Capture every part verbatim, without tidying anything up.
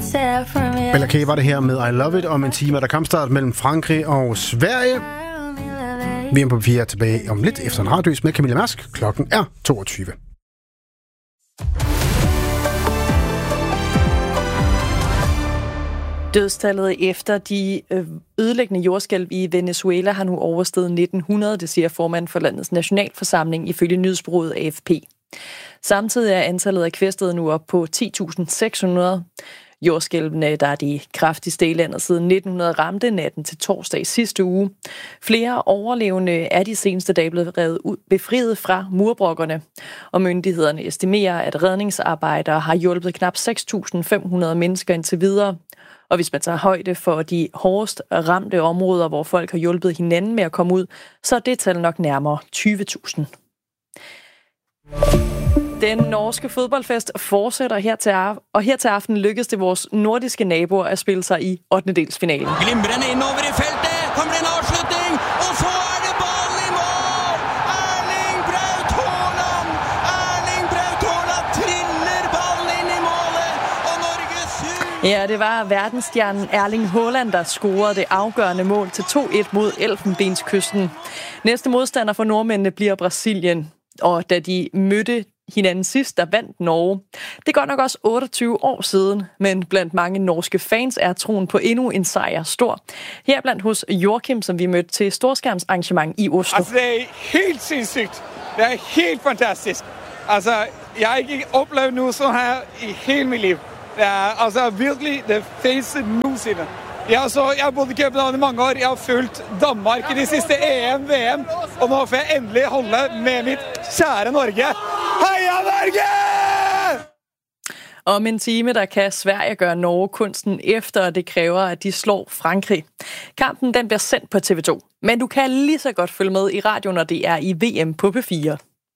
Bella K var det her med I Love It om en time, der kampstart mellem Frankrig og Sverige. V M på P fire er tilbage om lidt efter en radios med Camilla Mærsk. Klokken er toogtyve. Dødstallet efter de ødelæggende jordskælv i Venezuela har nu oversteget nitten hundrede, det siger formand for landets nationalforsamling ifølge nyhedsbureauet A F P. Samtidig er antallet af kvæstede nu op på ti tusind seks hundrede. Jordskælvene, der er de kraftigste i landet siden nitten hundrede, ramte natten til torsdag sidste uge. Flere overlevende er de seneste dage blevet revet ud, befriet fra murbrokkerne, og myndighederne estimerer, at redningsarbejdere har hjulpet knap seks tusind fem hundrede mennesker indtil videre. Og hvis man tager højde for de hårdest ramte områder, hvor folk har hjulpet hinanden med at komme ud, så er det tal nok nærmere tyve tusind. Den norske fodboldfest fortsætter her til aften, og her til aften lykkedes det vores nordiske naboer at spille sig i ottendedelsfinalen. Glimrende indover i feltet, kommer en afslutning, og så er det bolden i mål! Erling Braut Haaland! Erling Braut Haaland triller bolden ind i målet, og Norge syv! Ja, det var verdensstjernen Erling Haaland, der scorede det afgørende mål til to et mod Elfenbenskysten. Næste modstander for nordmændene bliver Brasilien, og da de mødte hinanden sidst, der vandt Norge. Det er godt nok også otteogtyve år siden, men blandt mange norske fans er troen på endnu en sejr stor. Her blandt hos Joachim, som vi mødte til storskærmsarrangement i Oslo. Altså, det er helt sindssygt. Det er helt fantastisk. Altså, jeg har ikke oplevet noget sådan her i hele mit liv. Det er altså virkelig det fedeste nogensinde. Jeg, så, jeg har bodd i København i mange år. Jeg har fulgt Danmark i de sidste E M, V M, og nu får jeg endelig holde med mit kære Norge. Heia Norge! Om en time, der kan Sverige gøre Norge kunsten efter, og det kræver, at de slår Frankrig. Kampen den bliver sendt på T V to, men du kan lige så godt følge med i radioen, når det er i V M på P fire.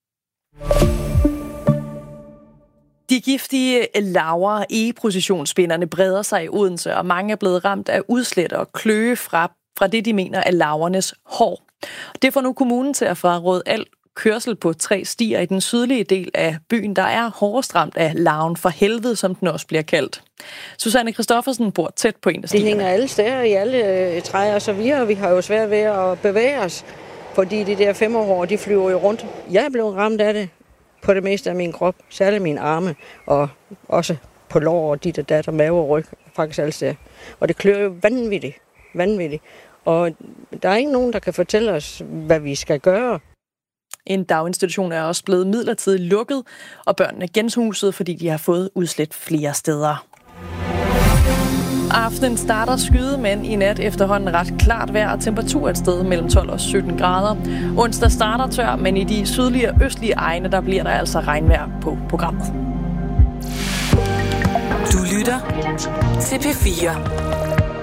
De giftige laver e-processionsspinderne breder sig i Odense, og mange er blevet ramt af udslæt og kløe fra, fra det, de mener er lavernes hår. Det får nu kommunen til at fraråde al kørsel på tre stier i den sydlige del af byen, der er hårdest ramt af larven for helvede, som den også bliver kaldt. Susanne Christoffersen bor tæt på en af stierne. Det hænger alle steder i alle træer og så videre, og vi har jo svært ved at bevæge os, fordi de der femårige, de flyver jo rundt. Jeg er blevet ramt af det på det meste af min krop, særligt mine arme, og også på lår og dit og dat og mave og ryg, faktisk alle steder. Og det klør jo vanvittigt, vanvittigt. Og der er ikke nogen, der kan fortælle os, hvad vi skal gøre. En daginstitution er også blevet midlertidigt lukket, og børnene genshuset, fordi de har fået udslæt flere steder. Aftenen starter skyde, men i nat efterhånden ret klart vejr og temperatur et sted mellem tolv og sytten grader. Onsdag starter tør, men i de sydlige og østlige egne, der bliver der altså regnvejr på programmet. Du lytter til P fire.